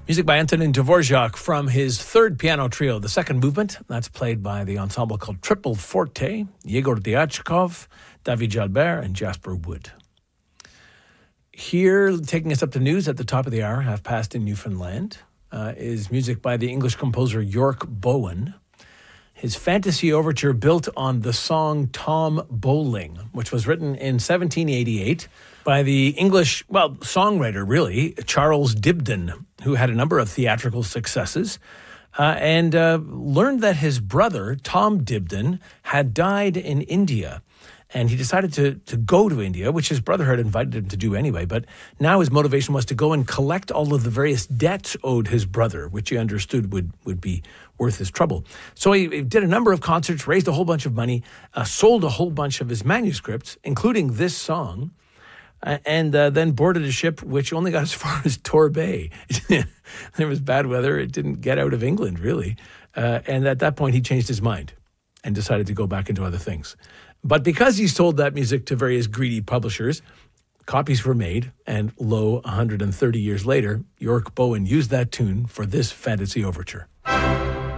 Music by Antonin Dvorak from his third piano trio, the second movement. That's played by the ensemble called Triple Forte, Yegor Diachkov, David Jalbert, and Jasper Wood. Here, taking us up to news at the top of the hour, half past in Newfoundland, is music by the English composer York Bowen. His fantasy overture built on the song Tom Bowling, which was written in 1788 by the English, songwriter really, Charles Dibdin, who had a number of theatrical successes and learned that his brother, Tom Dibdin, had died in India. And he decided to go to India, which his brother had invited him to do anyway. But now his motivation was to go and collect all of the various debts owed his brother, which he understood would be worth his trouble. So he did a number of concerts, raised a whole bunch of money, sold a whole bunch of his manuscripts, including this song, and then boarded a ship which only got as far as Torbay. There was bad weather. It didn't get out of England, really. And at that point, he changed his mind and decided to go back into other things. But because he sold that music to various greedy publishers, copies were made, and 130 years later, York Bowen used that tune for this fantasy overture.